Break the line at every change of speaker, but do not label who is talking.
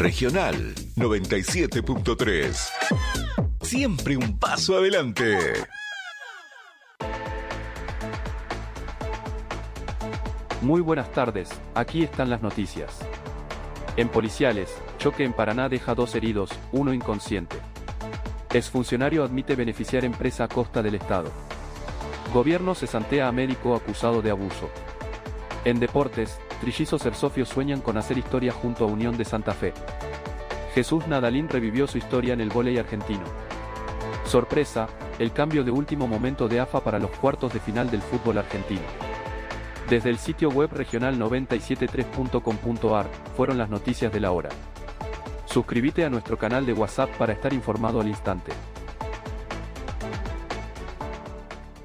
Regional 97.3. Siempre un paso adelante.
Muy buenas tardes, aquí están las noticias. En Policiales, choque en Paraná deja 2 heridos, 1 inconsciente. Exfuncionario admite beneficiar empresa a costa del Estado. Gobierno cesantea a médico acusado de abuso. En deportes, trillizos Ersofio sueñan con hacer historia junto a Unión de Santa Fe. Jesús Nadalín revivió su historia en el vóley argentino. Sorpresa, el cambio de último momento de AFA para los cuartos de final del fútbol argentino. Desde el sitio web regional973.com.ar, fueron las noticias de la hora. Suscríbete a nuestro canal de WhatsApp para estar informado al instante.